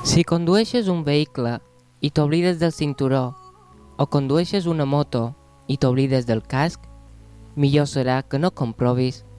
Si condueixes un vehicle i t'oblides del cinturó o condueixes una moto i t'oblides del casc, millor serà que no comprovis